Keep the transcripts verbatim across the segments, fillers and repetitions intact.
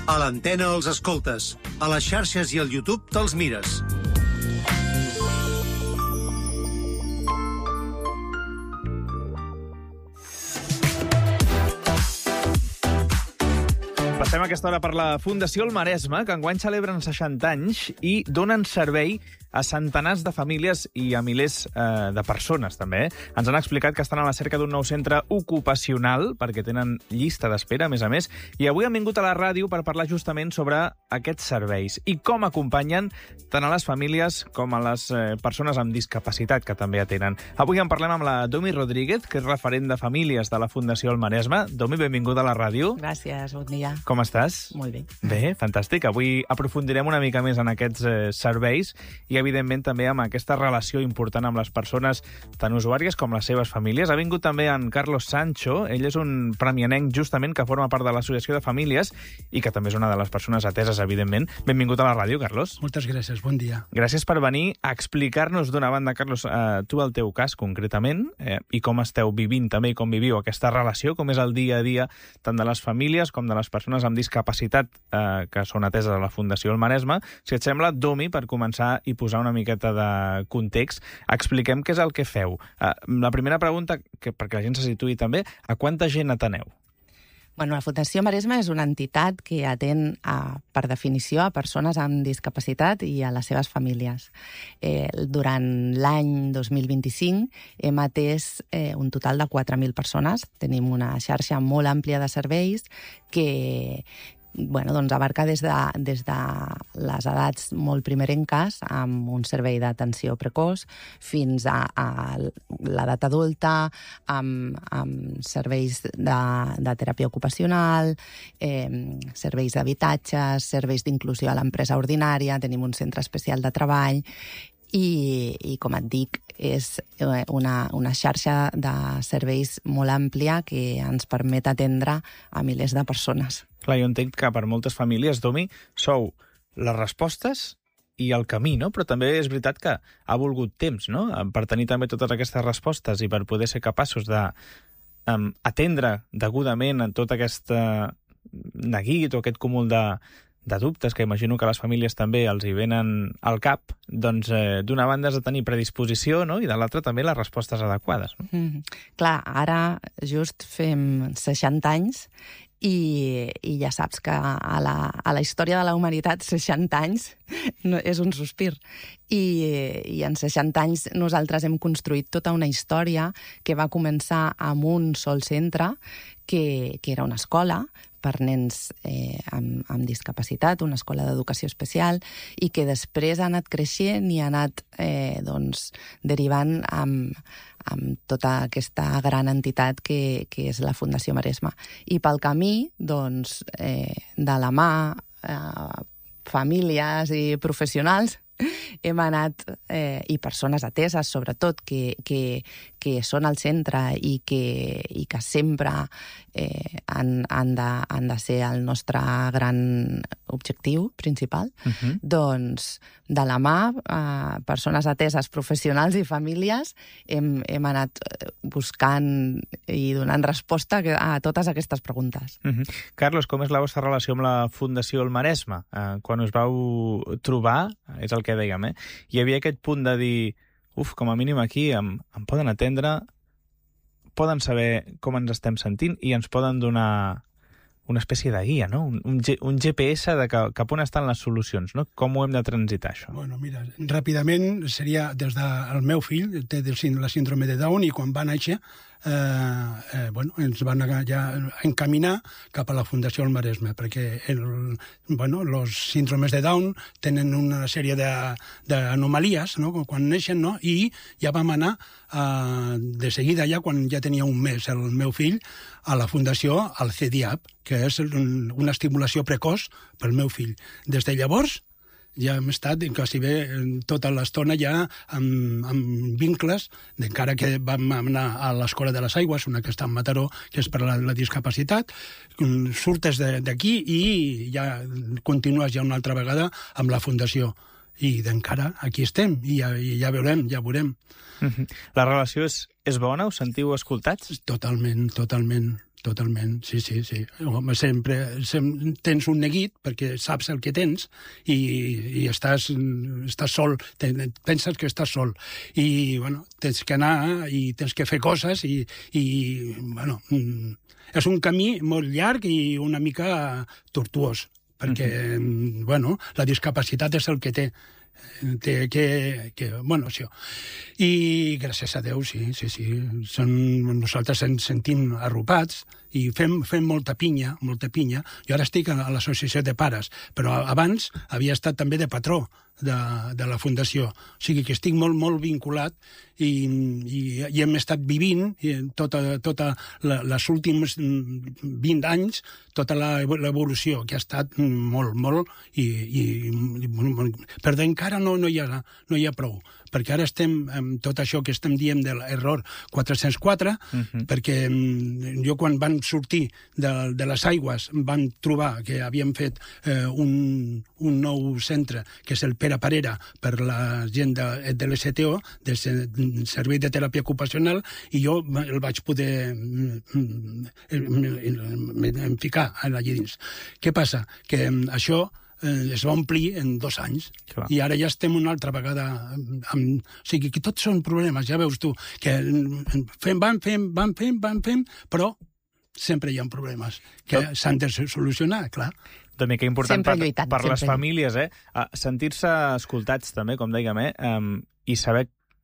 A l'antena els escoltes, a les xarxes i al YouTube te'ls mires. Passem aquesta hora per la Fundació El Maresme, que enguany celebren seixanta anys i donen servei a centenars de famílies i a milers eh, de persones, també. Ens han explicat que estan a la cerca d'un nou centre ocupacional, perquè tenen llista d'espera, a més a més, i avui han vingut a la ràdio per parlar justament sobre aquests serveis i com acompanyen tant a les famílies com a les eh, persones amb discapacitat que també atenen. Avui en parlem amb la Domi Rodríguez, que és referent de famílies de la Fundació El Maresme. Domi, benvinguda a la ràdio. Gràcies, bon dia. Com estàs? Molt bé. Bé, fantàstic. Avui aprofundirem una mica més en aquests eh, serveis i, evidentment, també amb aquesta relació important amb les persones tan usuàries com les seves famílies. Ha vingut també en Carlos Sancho. Ell és un premianenc, justament, que forma part de l'Associació de Famílies i que també és una de les persones ateses, evidentment. Benvingut a la ràdio, Carlos. Moltes gràcies, bon dia. Gràcies per venir a explicar-nos d'una banda, Carlos, eh, tu el teu cas concretament eh, i com esteu vivint també i com viviu aquesta relació, com és el dia a dia tant de les famílies com de les persones amb discapacitat eh, que són ateses a la Fundació El Maresme. Si et sembla, Domi, per començar i posar una miqueta de context, expliquem què és el que feu. Eh, la primera pregunta, que perquè la gent se situï també, a quanta gent ateneu? Bueno, la Fundació Maresme és una entitat que atén, a, per definició, a persones amb discapacitat i a les seves famílies. Eh, durant l'any dos mil vint-i-cinc hem atès eh, un total de quatre mil persones. Tenim una xarxa molt àmplia de serveis que bueno, doncs abarca des de, des de les edats molt primerenques, amb un servei d'atenció precoç, fins a, a l'edat adulta, amb, amb serveis de, de teràpia ocupacional, eh, serveis d'habitatges, serveis d'inclusió a l'empresa ordinària, tenim un centre especial de treball, I, i com et dic, és una, una xarxa de serveis molt àmplia que ens permet atendre a milers de persones. Clar, jo entenc que per moltes famílies, Domi, sou les respostes i el camí, no? Però també és veritat que ha volgut temps, no?, per tenir també totes aquestes respostes i per poder ser capaços de um, atendre degudament en tot aquest uh, neguit o aquest cúmul de de dubtes, que imagino que a les famílies també els hi venen al cap, doncs eh, d'una banda has de tenir predisposició, no?, i de l'altra també les respostes adequades. No? Mm, clar, ara just fem seixanta anys i, i ja saps que a la, a la història de la humanitat seixanta anys no, és un sospir. I, I en seixanta anys nosaltres hem construït tota una història que va començar amb un sol centre, que, que era una escola, per nens eh, amb, amb discapacitat, una escola d'educació especial, i que després ha anat creixent i ha anat eh, doncs, derivant amb, amb tota aquesta gran entitat que, que és la Fundació Maresme. I pel camí, doncs, eh, de la mà, eh, famílies i professionals, hem anat, eh, i persones ateses, sobretot, que, que, que són al centre i que, i que sempre eh, han, han, de, han de ser el nostre gran objectiu principal, uh-huh. Doncs, de la mà, eh, persones ateses, professionals i famílies, hem, hem anat buscant i donant resposta a totes aquestes preguntes. Uh-huh. Carlos, com és la vostra relació amb la Fundació El Maresme? Eh, quan us vau trobar, és el que dèiem, eh? Hi havia aquest punt de dir, uf, com a mínim aquí em, em poden atendre, poden saber com ens estem sentint i ens poden donar una espècie de guia, no? Un, un, G, un G P S de cap, cap on estan les solucions, no? Com ho hem de transitar, això? Bueno, mira, ràpidament seria des del meu fill, té la síndrome de Down, i quan va néixer eh, eh, bueno, ens van ja encaminar cap a la Fundació El Maresme, perquè el, bueno, los síndromes de Down tenen una sèrie d'anomalies, no?, quan neixen, no?, i ja vam anar eh, de seguida, ja quan ja tenia un mes el meu fill, a la Fundació, al C D A P, que és una estimulació precoç pel meu fill. Des de llavors ja hem estat quasi bé tota l'estona ja amb, amb vincles, encara que vam anar a l'Escola de les Aigües, una que està a Mataró, que és per la, la discapacitat, surtes d'aquí i ja continues ja una altra vegada amb la Fundació. I d'encara aquí estem, i ja, i ja veurem, ja veurem. La relació és, és bona? Us sentiu escoltats? Totalment, totalment. totalment, sí, sí, sí. Home, sempre, sempre tens un neguit perquè saps el que tens i, i estàs, estàs sol, te, penses que estàs sol. I, bueno, tens que anar i tens que fer coses i, i bueno, és un camí molt llarg i una mica tortuós, perquè, mm-hmm. bueno, la discapacitat és el que té. Que, que, que, bueno, això. I gràcies a Déu, sí, sí, sí. Som, nosaltres ens sentim arropats i fem, fem molta pinya, molta pinya. Jo ara estic a l'associació de pares, però abans havia estat també de patró de, de la fundació. O sigui que estic molt, molt vinculat i, i, i hem estat vivint i tota, tota la, les últims vint anys, tota l'evolució, que ha estat molt, molt, i, i, i però encara no, no, hi ha, no hi ha prou, perquè ara estem amb tot això que estem dient de l'error quatre-cents quatre, uh-huh. perquè jo quan van sortir de, de les aigües van trobar que havíem fet eh, un, un nou centre, que és el Pere Parera, per la gent de, de l'S T O, del Servei de Teràpia Ocupacional, i jo el vaig poder em ficar allà dins. Què passa? Que això eh, es va omplir en dos anys. Clar. I ara ja estem una altra vegada amb... O sigui, que tots són problemes, ja veus tu, que fem, van fem, van fem, van fem, però sempre hi ha problemes que s'han de solucionar, clar. També que important per, lluitant, per les sempre. famílies, eh? Sentir-se escoltats també, com dèiem, eh? Um, i saber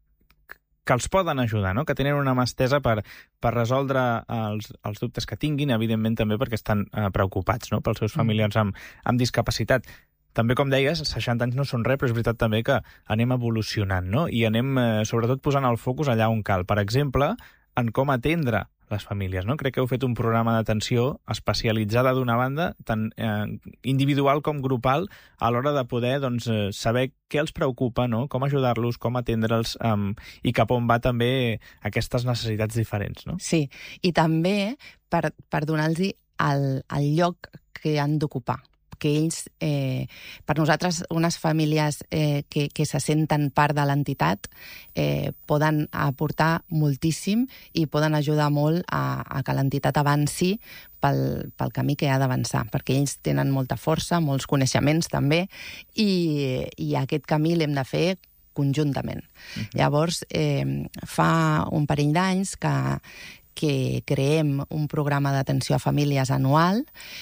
que els poden ajudar, no? Que tenen una mà estesa per, per resoldre els, els dubtes que tinguin, evidentment també perquè estan eh, preocupats, no? Pels seus familiars amb, amb discapacitat. També, com deies, seixanta anys no són res, però és veritat també que anem evolucionant, no? I anem, eh, sobretot, posant el focus allà on cal. Per exemple, en com atendre les famílies, no? Crec que heu fet un programa d'atenció especialitzada d'una banda, tant eh, individual com grupal, a l'hora de poder doncs, saber què els preocupa, no? Com ajudar-los, com atendre'ls um, i cap on va també aquestes necessitats diferents, no? Sí, i també per, per donar-los el, el lloc que han d'ocupar, que ells, eh, per nosaltres, unes famílies eh, que, que se senten part de l'entitat eh, poden aportar moltíssim i poden ajudar molt a, a que l'entitat avanci pel, pel camí que ha d'avançar, perquè ells tenen molta força, molts coneixements també, i, i aquest camí l'hem de fer conjuntament. Uh-huh. Llavors, eh, fa un parell d'anys que que creem un programa d'atenció a famílies anual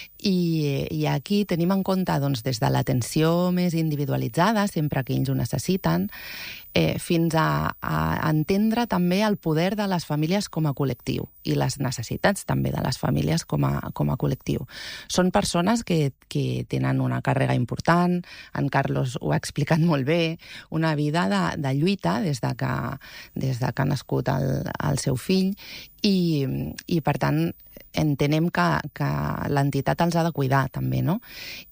i, i aquí tenim en compte doncs, des de l'atenció més individualitzada, sempre que ells ho necessiten, eh, fins a, a entendre també el poder de les famílies com a col·lectiu i les necessitats també de les famílies com a, com a col·lectiu. Són persones que, que tenen una càrrega important, en Carlos ho ha explicat molt bé, una vida de, de lluita des de que, des de que ha nascut el, el seu fill, i, i per tant entenem que, que l'entitat els ha de cuidar també, no?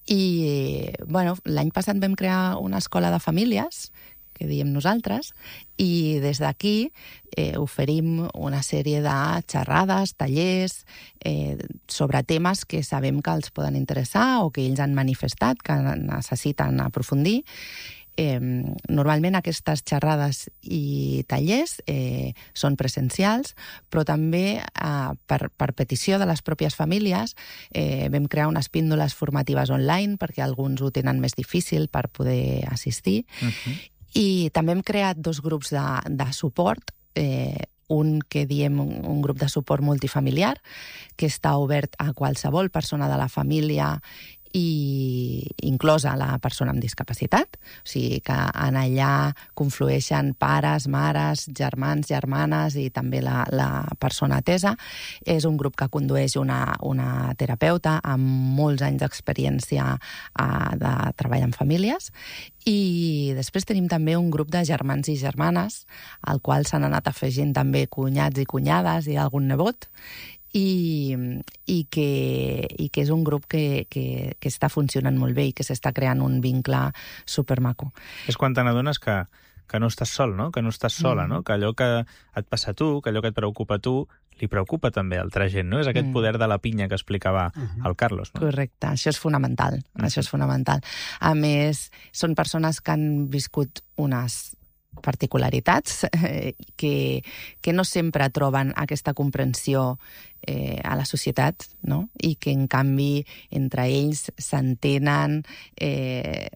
I bueno, l'any passat vam crear una escola de famílies, que diem nosaltres, i des d'aquí eh, oferim una sèrie de xerrades, tallers, eh, sobre temes que sabem que els poden interessar o que ells han manifestat que necessiten aprofundir. Eh, normalment aquestes xerrades i tallers eh, són presencials, però també eh, per, per petició de les pròpies famílies eh, vam crear unes píndoles formatives online perquè alguns ho tenen més difícil per poder assistir. Uh-huh. I també hem creat dos grups de, de suport, eh, un que diem un, un grup de suport multifamiliar, que està obert a qualsevol persona de la família i inclosa la persona amb discapacitat, o sigui que en allà conflueixen pares, mares, germans, germanes i també la, la persona atesa. És un grup que condueix una, una terapeuta amb molts anys d'experiència eh, de treball amb famílies, i després tenim també un grup de germans i germanes al qual s'han anat afegint també cunyats i cunyades i algun nebot, I, i, que, i que és un grup que, que, que està funcionant molt bé i que s'està creant un vincle supermaco. És quan te n'adones que, que no estàs sol, no? Que no estàs sola, mm. no? Que allò que et passa a tu, que allò que et preocupa a tu, li preocupa també a altra gent, no? És aquest mm. poder de la pinya que explicava mm-hmm. el Carlos, no? Correcte, això és fonamental, mm-hmm. això és fonamental. A més, són persones que han viscut unes particularitats eh, que, que no sempre troben aquesta comprensió eh, a la societat, no? I que, en canvi, entre ells s'entenen, eh,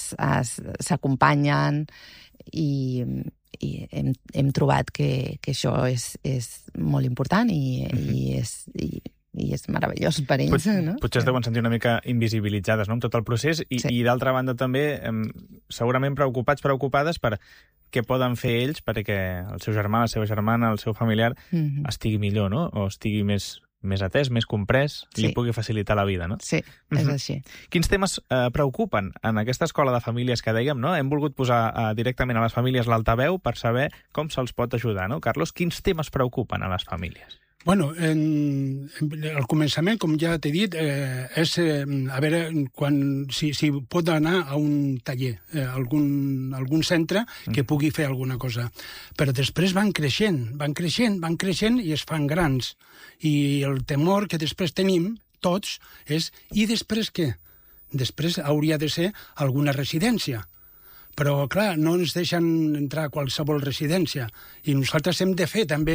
s'acompanyen i, i hem, hem trobat que, que això és, és molt important i, mm-hmm. i és... I, i és meravellós per ells, Pot, no? Potser es deuen sentir una mica invisibilitzades, no?, amb tot el procés, i, sí. i d'altra banda també eh, segurament preocupats, preocupades per què poden fer ells perquè el seu germà, la seva germana, el seu familiar mm-hmm. estigui millor, no?, o estigui més, més atès, més comprès, i sí. li pugui facilitar la vida, no? Sí, mm-hmm. és així. Quins temes eh, preocupen en aquesta escola de famílies que dèiem, no? Hem volgut posar eh, directament a les famílies l'altaveu per saber com se'ls pot ajudar, no? Carlos, quins temes preocupen a les famílies? Bueno, en, en, al començament, com ja t'he dit, eh, és eh, a veure quan, si, si pot anar a un taller, eh, algun, algun centre que pugui fer alguna cosa. Però després van creixent, van creixent, van creixent i es fan grans. I el temor que després tenim, tots, és i després què? Després hauria de ser alguna residència. Però, clar, no ens deixen entrar a qualsevol residència. I nosaltres hem de fer, també...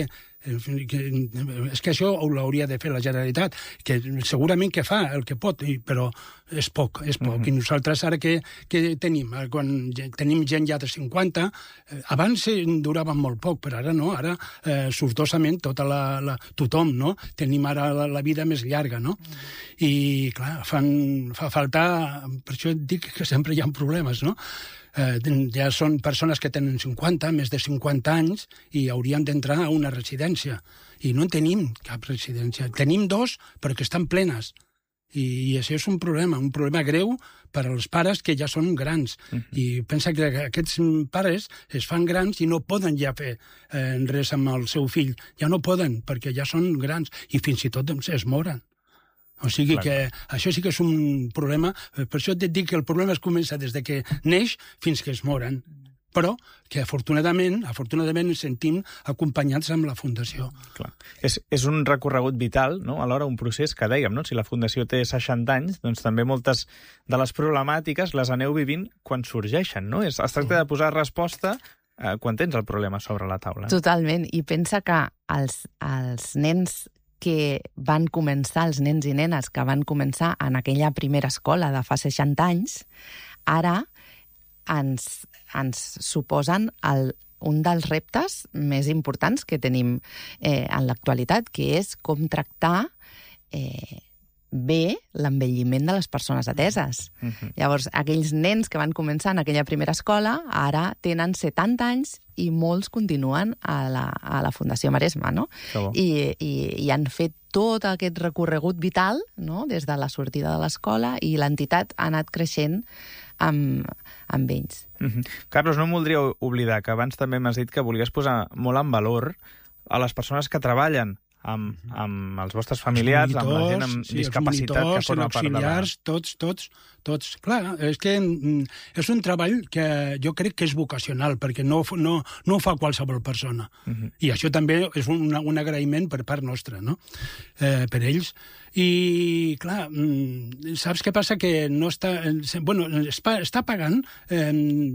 És que això ho hauria de fer la Generalitat, que segurament que fa el que pot, però és poc, és poc. Mm-hmm. I nosaltres ara què, què tenim? Quan tenim gent ja de cinquanta, abans duraven molt poc, però ara no, ara eh, sortosament tota la, la, tothom, no? Tenim ara la, la vida més llarga, no? Mm. I, clar, fan, fa faltar... Per això dic que sempre hi ha problemes, no? Eh, ja són persones que tenen cinquanta, més de cinquanta anys, i haurien d'entrar a una residència. I no en tenim cap residència. Tenim dos, però que estan plenes. I, i això és un problema, un problema greu per als pares que ja són grans. Uh-huh. I pensa que aquests pares es fan grans i no poden ja fer eh, res amb el seu fill. Ja no poden, perquè ja són grans, i fins i tot es moren. O sigui clar, que clar. Això sí que és un problema. Per això et dic que el problema es comença des de que neix fins que es moren. Però que afortunadament, afortunadament ens sentim acompanyats amb la Fundació. Clar. És, és un recorregut vital, no? Alhora un procés que dèiem, no? Si la Fundació té seixanta anys, doncs també moltes de les problemàtiques les aneu vivint quan sorgeixen, no? Es, es tracta de posar resposta eh, quan tens el problema sobre la taula. Totalment. I pensa que els, els nens que van començar, els nens i nenes que van començar en aquella primera escola de fa seixanta anys, ara ens, ens suposen el, un dels reptes més importants que tenim eh, en l'actualitat, que és com tractar eh, bé l'envelliment de les persones ateses. Uh-huh. Llavors, aquells nens que van començar en aquella primera escola ara tenen setanta anys i molts continuen a la, a la Fundació Maresme, no? I, i, i han fet tot aquest recorregut vital, no?, des de la sortida de l'escola, i l'entitat ha anat creixent amb, amb ells. Uh-huh. Carlos, no em voldria oblidar que abans també m'has dit que volies posar molt en valor a les persones que treballen amb, amb els vostres familiars, els monitors, amb la gent amb sí, discapacitat monitors, que forma part de la... tots, tots, tots. Clar, és que és un treball que jo crec que és vocacional, perquè no, no, no ho fa qualsevol persona. Uh-huh. I això també és un, un agraïment per part nostra, no? Eh, per ells. I, clar, saps què passa? Que no està... Bueno, està pagant eh,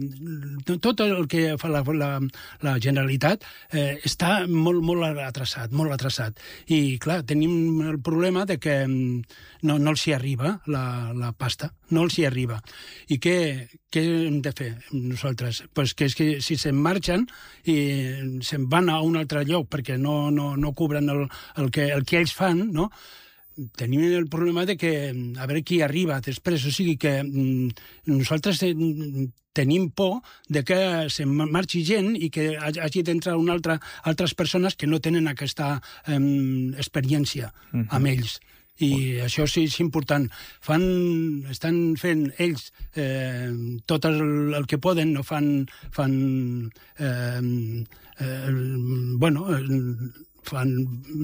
tot el que fa la, la, la Generalitat eh, està molt, molt atrasat, molt atrasat. I, clar, tenim el problema de que no, no els hi arriba la, la pasta, no els hi arriba. I què, què hem de fer nosaltres? Pues que, és que si se'n marxen i se'n van a un altre lloc perquè no, no, no cobren el, el, que, el que ells fan, no?, tenim el problema de que a veure qui arriba després, o sigui que nosaltres tenim por de que se marxi gent i que hagi d'entrar una altra, altres persones que no tenen aquesta um, experiència uh-huh. amb ells. I uh. això sí és important. Fan, estan fent ells eh, tot el, el que poden, no fan... fan eh, eh, bueno, fan...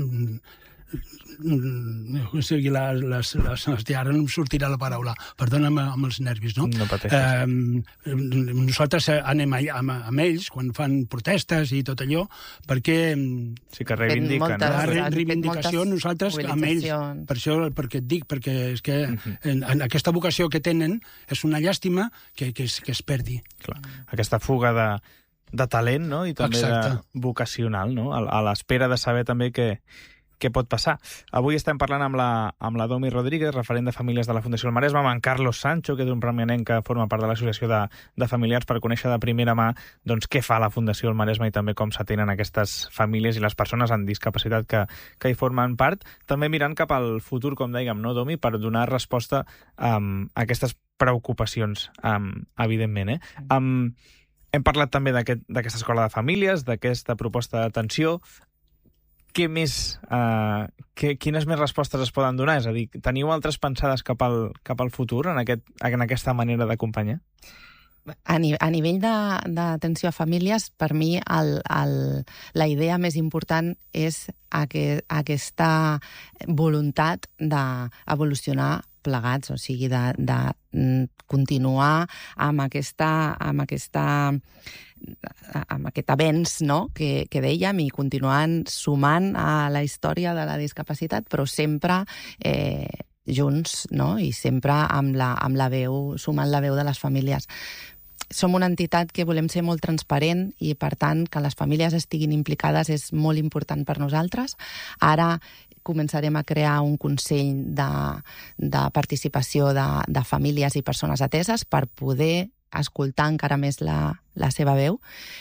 o sigui, les, les, les, les, ara no em sortirà la paraula, perdona'm amb els nervis, no? No pateixis. Eh, nosaltres anem allà amb, amb ells quan fan protestes i tot allò, perquè... Sí que reivindiquen. Moltes, la re reivindicació nosaltres amb ells. Per això, perquè et dic, perquè és que uh-huh. en, en aquesta vocació que tenen és una llàstima que, que, es, que es perdi. Clar. Aquesta fuga de de talent, no? I també Exacte. de vocacional, no? A, a l'espera de saber també què, què pot passar. Avui estem parlant amb la, amb la Domi Rodríguez, referent de famílies de la Fundació El Maresme, amb en Carlos Sancho, que és un premianenc que forma part de l'associació de, de familiars, per conèixer de primera mà doncs, què fa la Fundació El Maresme i també com s'atenen aquestes famílies i les persones amb discapacitat que, que hi formen part. També mirant cap al futur, com dèiem, no, Domi, per donar resposta um, a aquestes preocupacions, um, evidentment. Eh? Um, hem parlat també d'aquesta aquest, escola de famílies, d'aquesta proposta d'atenció. Què més, uh, que, quines més respostes es poden donar? És a dir, teniu altres pensades cap al, cap al futur en, aquest, en aquesta manera d'acompanyar? A, ni, a nivell d'atenció a famílies, per mi el, el, la idea més important és aqu aquesta voluntat d'evolucionar plegats, o sigui, de, de continuar amb aquesta, amb aquesta amb aquest avenç, no?, que, que dèiem, i continuant sumant a la història de la discapacitat, però sempre eh, junts, no?, i sempre amb la, amb la veu, sumant la veu de les famílies. Som una entitat que volem ser molt transparent i, per tant, que les famílies estiguin implicades és molt important per nosaltres. Ara començarem a crear un consell de, de participació de, de famílies i persones ateses per poder escoltar encara més la, la seva veu.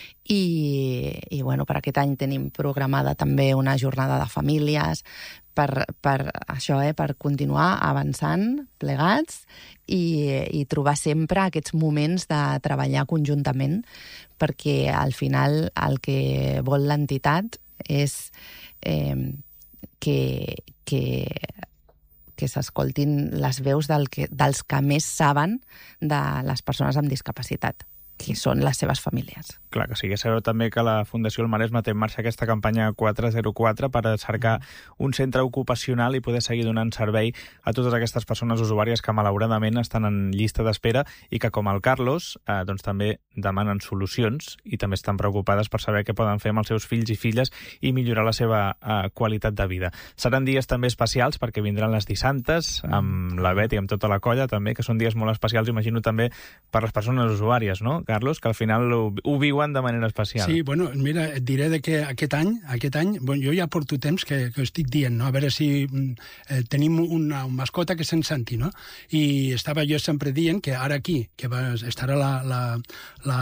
I, i bueno, per aquest any tenim programada també una jornada de famílies per, per això, eh, per continuar avançant plegats i, i trobar sempre aquests moments de treballar conjuntament, perquè al final el que vol l'entitat és eh, que, que, que s'escoltin les veus del que, dels que més saben de les persones amb discapacitat, que són les seves famílies. Clar que sí, que sabeu també que la Fundació El Maresme té en marxa aquesta campanya quatre zero quatre per cercar un centre ocupacional i poder seguir donant servei a totes aquestes persones usuàries que malauradament estan en llista d'espera i que, com el Carlos, eh, doncs també demanen solucions i també estan preocupades per saber què poden fer amb els seus fills i filles i millorar la seva eh, qualitat de vida. Seran dies també especials perquè vindran les dissantes amb la Bet i amb tota la colla també, que són dies molt especials, imagino també per les persones usuàries, no, Carlos, que al final ho, ho viuen de manera especial. Sí, bueno, mira, et diré de que aquest any, aquest any, bueno, jo ja porto temps que, que estic dient, no? A veure si eh, tenim una, una mascota que se'n senti, no? I estava jo sempre dient que ara aquí, que va, estarà la, la, la,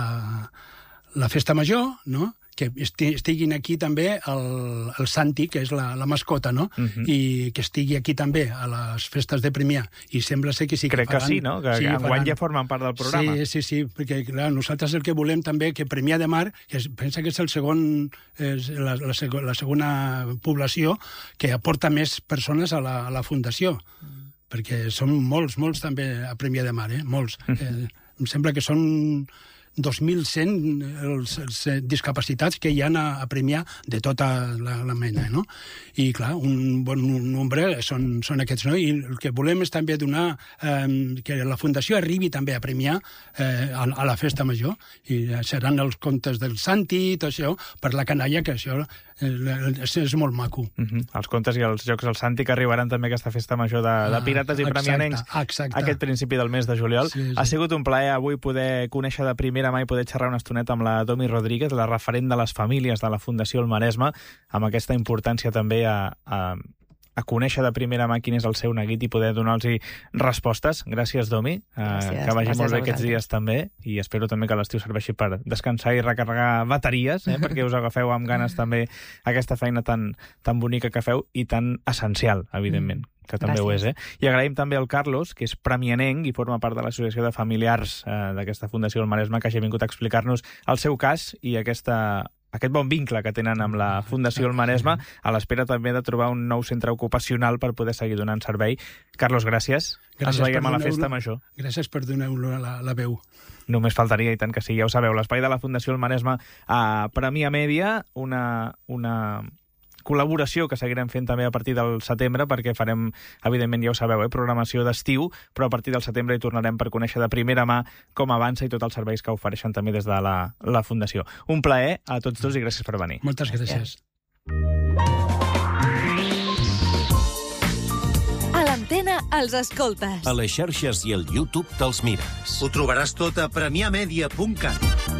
la festa major, no?, que estiguin aquí també el, el Santi, que és la, la mascota, no? Uh-huh. I que estigui aquí també a les festes de Premià. I sembla ser que sí que Crec faran... que sí, no? Que sí, enguany faran... ja formen part del programa. Sí, sí, sí, perquè clar, nosaltres el que volem també que Premià de Mar, que es, pensa que és el segon, és la, la, seg la segona població que aporta més persones a la, a la Fundació. Mm. Perquè són molts, molts també a Premià de Mar, eh? Molts. Mm. Eh, em sembla que són dos mil cent els, els discapacitats que hi ha a, a Premià de tota la, la mena, no? I, clar, un bon nombre són, són aquests, no? I el que volem és també donar eh, que la Fundació arribi també a Premià eh, a, a la festa major, i seran els contes del Santi i tot això, per la canalla, que això eh, és, és molt maco. Uh-huh. Els contes i els jocs del Santi, que arribaran també a aquesta festa major de, de pirates i premianencs aquest principi del mes de juliol. Sí, sí. Ha sigut un plaer avui poder conèixer de primera mà i poder xerrar una estoneta amb la Domi Rodríguez, la referent de les famílies de la Fundació El Maresme, amb aquesta importància també a, a, a conèixer de primera mà quin és el seu neguit i poder donar-los respostes. Gràcies, Domi. Gràcies, que vagi molt bé aquests vosaltres. dies també, i espero també que l'estiu serveixi per descansar i recarregar bateries, eh, perquè us agafeu amb ganes també aquesta feina tan, tan bonica que feu i tan essencial, evidentment. Mm. que també Gràcies. Ho és, eh? I agraïm també al Carlos, que és premianenc i forma part de l'associació de familiars eh, d'aquesta Fundació El Maresme, que hagi vingut a explicar-nos el seu cas i aquesta, aquest bon vincle que tenen amb la Fundació El Maresme, a l'espera també de trobar un nou centre ocupacional per poder seguir donant servei. Carlos, gràcies. gràcies Ens veiem a la festa major. Gràcies per donar-nos la, la veu. Només faltaria, i tant que sí, ja ho sabeu, l'espai de la Fundació El Maresme a Premià Mèdia, una... una col·laboració que seguirem fent també a partir del setembre, perquè farem, evidentment, ja ho sabeu, eh, programació d'estiu, però a partir del setembre hi tornarem per conèixer de primera mà com avança i tots els serveis que ofereixen també des de la, la Fundació. Un plaer a tots dos i gràcies per venir. Moltes gràcies. A l'antena els escoltes. A les xarxes i al YouTube te'ls mires. Ho trobaràs tot a premià media punt cat.